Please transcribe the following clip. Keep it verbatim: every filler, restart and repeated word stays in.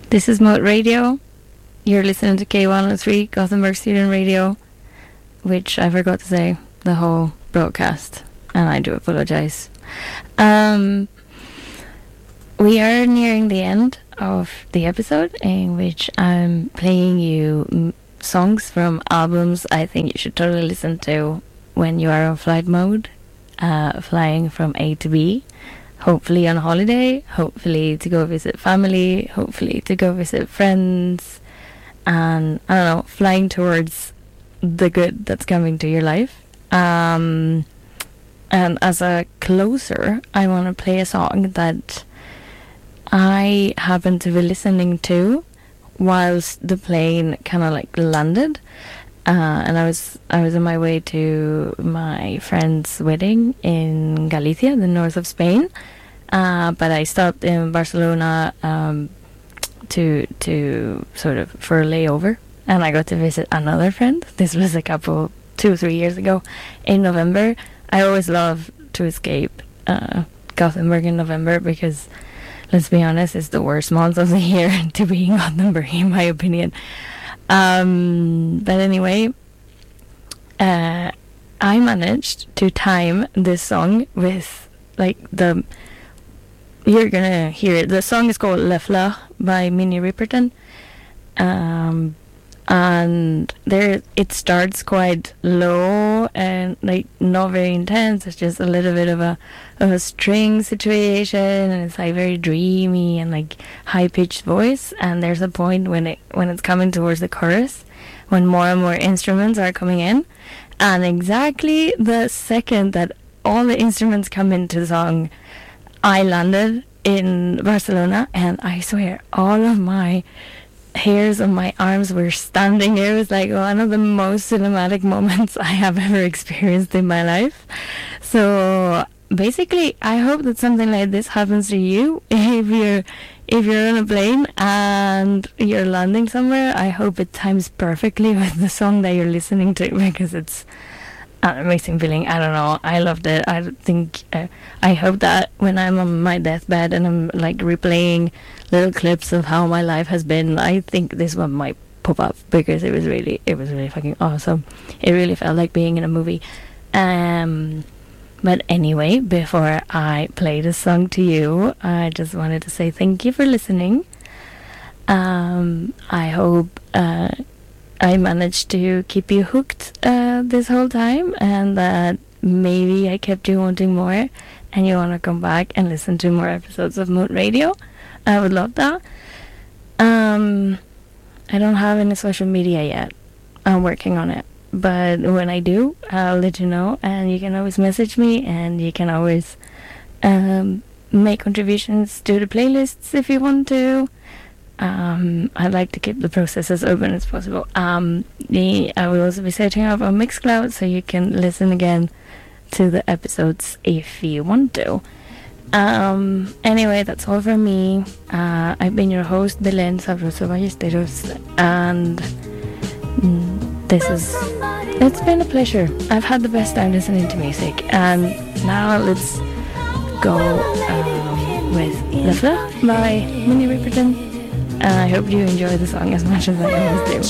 This is Moat Radio. You're listening to K one oh three, Gothenburg Student Radio, which I forgot to say the whole broadcast, and I do apologize. Um, we are nearing the end of the episode in which I'm playing you m- songs from albums I think you should totally listen to when you are on flight mode, uh, flying from A to B. Hopefully on holiday, hopefully to go visit family, hopefully to go visit friends, and I don't know, flying towards the good that's coming to your life. Um, and as a closer, I want to play a song that I happened to be listening to whilst the plane kind of like landed. Uh, and I was I was on my way to my friend's wedding in Galicia, the north of Spain. Uh, but I stopped in Barcelona um, to to sort of for a layover, and I got to visit another friend. This was a couple two three years ago in November. I always love to escape uh, Gothenburg in November because, let's be honest, it's the worst month of the year to be in Gothenburg, in my opinion. Um, but anyway, uh, I managed to time this song with like the, you're gonna hear it. The song is called Le Fleur by Minnie Riperton. Um, and there it starts quite low and like not very intense. It's just a little bit of a of a string situation, and it's like very dreamy and like high pitched voice. And there's a point when it when it's coming towards the chorus, when more and more instruments are coming in, and exactly the second that all the instruments come into the song, I landed in Barcelona, and I swear all of my hairs on my arms were standing. It was like one of the most cinematic moments I have ever experienced in my life. So basically, I hope that something like this happens to you if you're if you're on a plane and you're landing somewhere. I hope it times perfectly with the song that you're listening to, because it's an amazing feeling. I don't know, I loved it. I think uh, I hope that when I'm on my deathbed and I'm like replaying little clips of how my life has been, I think this one might pop up, because it was really it was really fucking awesome. It really felt like being in a movie. Um but anyway, before I play the song to you, I just wanted to say thank you for listening. um I hope uh I managed to keep you hooked uh, this whole time, and that maybe I kept you wanting more, and you want to come back and listen to more episodes of Mood Radio. I would love that. Um, I don't have any social media yet. I'm working on it. But when I do, I'll let you know, and you can always message me, and you can always um, make contributions to the playlists if you want to. Um, I like to keep the process as open as possible. Um, the, I will also be setting up on Mixcloud, so you can listen again to the episodes if you want to. Um, anyway, that's all from me. Uh, I've been your host, Belen Sabroso Ballesteros, and mm, this is, it's been a pleasure. I've had the best time listening to music, and now let's go um, with Le Fleur by Minnie Riperton. And I hope you enjoy the song as much as I always do.